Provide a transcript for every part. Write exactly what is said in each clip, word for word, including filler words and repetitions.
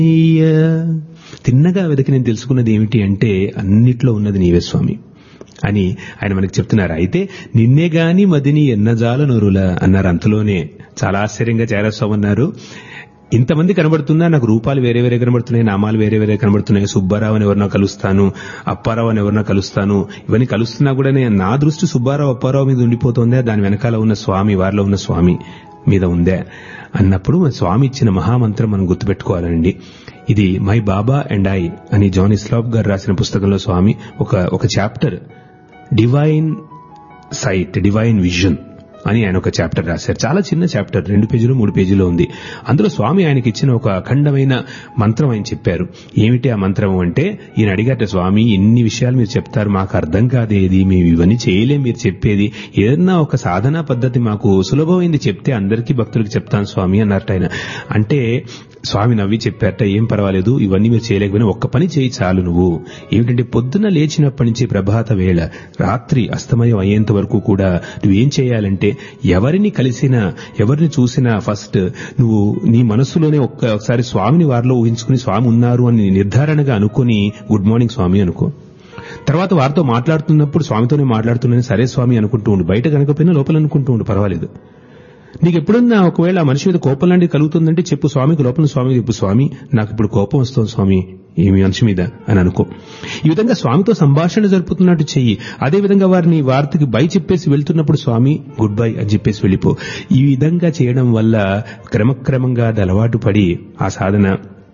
తిన్నగా వెతికి నేను తెలుసుకున్నది ఏమిటి అంటే అన్నిట్లో ఉన్నది నీవే స్వామి అని ఆయన మనకి చెప్తున్నారు. అయితే నిన్నే గాని మదిని ఎన్నజాల నొరుల అన్నారు. అంతలోనే చాలా ఆశ్చర్యంగా చేరస్వామి అన్నారు, ఇంతమంది కనబడుతున్నా నాకు రూపాలు వేరే వేరే కనబడుతున్నాయి, నామాలు వేరే వేరే కనబడుతున్నాయి. సుబ్బారావు అని ఎవరినో కలుస్తాను, అప్పారావు అని ఎవరినో కలుస్తాను, ఇవన్నీ కలుస్తున్నా కూడా నా దృష్టి సుబ్బారావు అప్పారావు మీద ఉండిపోతుందే, దాని వెనకాల ఉన్న స్వామి, వారిలో ఉన్న స్వామి మీద ఉందే అన్నప్పుడు స్వామి ఇచ్చిన మహామంత్రం మనం గుర్తుపెట్టుకోవాలండి. ఇది మై బాబా అండ్ ఐ అని జాన్ ఇస్లాప్ గారు రాసిన పుస్తకంలో స్వామి ఒక ఒక chapter divine site, divine vision అని ఆయన ఒక చాప్టర్ రాశారు. చాలా చిన్న చాప్టర్, రెండు పేజీలు మూడు పేజీలో ఉంది. అందులో స్వామి ఆయనకి ఇచ్చిన ఒక అఖండమైన మంత్రం ఆయన చెప్పారు. ఏమిటి ఆ మంత్రం అంటే, ఈయన అడిగాట, స్వామి ఇన్ని విషయాలు మీరు చెప్తారు, మాకు అర్థం కాదేది, మేము ఇవన్నీ చేయలేం మీరు చెప్పేది, ఏదన్నా ఒక సాధనా పద్ధతి మాకు సులభమైంది చెప్తే అందరికీ భక్తులకు చెప్తాను స్వామి అన్నారట ఆయన. అంటే స్వామి నవ్వి చెప్పారట, ఏం పర్వాలేదు, ఇవన్నీ మీరు చేయలేకపోయినా ఒక్క పని చేయి చాలు నువ్వు. ఏమిటంటే పొద్దున్న లేచినప్పటి నుంచి ప్రభాత వేళ రాత్రి అస్తమయం అయ్యేంత వరకు కూడా నువ్వేం చేయాలంటే, ఎవరిని కలిసినా ఎవరిని చూసినా ఫస్ట్ నువ్వు నీ మనస్సులోనే ఒక్కసారి స్వామిని వారిలో ఊహించుకుని స్వామి ఉన్నారు అని నిర్ధారణగా అనుకుని గుడ్ మార్నింగ్ స్వామి అనుకో. తర్వాత వారితో మాట్లాడుతున్నప్పుడు స్వామితోనే మాట్లాడుతున్నాను సరే స్వామి అనుకుంటూ ఉండు, బయట కనుకపోయినా లోపల అనుకుంటూ ఉండు, పర్వాలేదు. నీకు ఎప్పుడన్నా ఒకవేళ ఆ మనిషి మీద కోపం లాంటిది కలుగుతుందంటే చెప్పు స్వామికి, లోపల స్వామికి చెప్పు, స్వామి నాకు ఇప్పుడు కోపం వస్తుంది స్వామి ఈ మనిషి మీద అని అనుకో. ఈ విధంగా స్వామితో సంభాషణ జరుపుతున్నట్టు చెయ్యి. అదేవిధంగా వారిని వారికి బై చెప్పేసి వెళ్తున్నప్పుడు స్వామి గుడ్ బై అని చెప్పేసి వెళ్ళిపో. ఈ విధంగా చేయడం వల్ల క్రమక్రమంగా అది అలవాటు పడి ఆ సాధన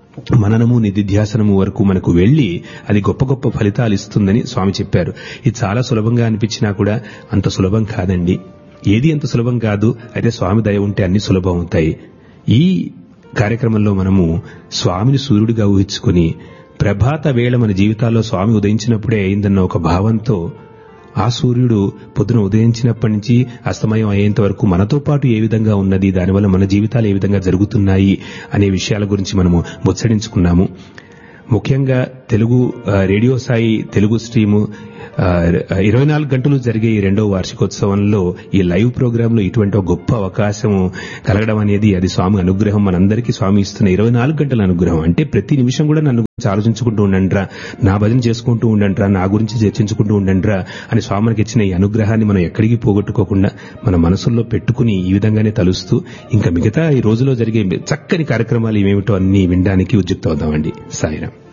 మననము నిధిధ్యాసనము వరకు మనకు వెళ్లి అది గొప్ప గొప్ప ఫలితాలు ఇస్తుందని స్వామి చెప్పారు. ఇది చాలా సులభంగా అనిపించినా కూడా అంత సులభం కాదండి. ఏది అంత సులభం కాదు. అయితే స్వామి దయ ఉంటే అన్ని సులభం అవుతాయి. ఈ కార్యక్రమంలో మనము స్వామిని సూర్యుడిగా ఊహించుకుని ప్రభాత వేళ మన జీవితాల్లో స్వామి ఉదయించినప్పుడే అయిందన్న ఒక భావంతో ఆ సూర్యుడు పొద్దున ఉదయించినప్పటి నుంచి అస్తమయం అయ్యేంత వరకు మనతో పాటు ఏ విధంగా ఉన్నది, దానివల్ల మన జీవితాలు ఏ విధంగా జరుగుతున్నాయి అనే విషయాల గురించి మనము ముచ్చరించుకున్నాము. ముఖ్యంగా తెలుగు రేడియో సాయి తెలుగు స్ట్రీము ఇరవై నాలుగు గంటలు జరిగే ఈ రెండవ వార్షికోత్సవంలో ఈ లైవ్ ప్రోగ్రామ్ లో ఇటువంటి గొప్ప అవకాశం కలగడం అనేది అది స్వామి అనుగ్రహం. మనందరికీ స్వామి ఇస్తున్న ఇరవై నాలుగు గంటల అనుగ్రహం. అంటే ప్రతి నిమిషం కూడా నన్ను గురించి ఆలోచించుకుంటూ ఉండండిరా, నా భజన చేసుకుంటూ ఉండండిరా, నా గురించి చర్చించుకుంటూ ఉండండిరా అని స్వామి మనకి ఇచ్చిన ఈ అనుగ్రహాన్ని మనం ఎక్కడికి పోగొట్టుకోకుండా మన మనసుల్లో పెట్టుకుని ఈ విధంగానే తలుస్తూ ఇంకా మిగతా ఈ రోజులో జరిగే చక్కని కార్యక్రమాలు ఏమేమిటో అన్ని వినడానికి ఉద్యుక్తవుదామండి. సాయిరాం.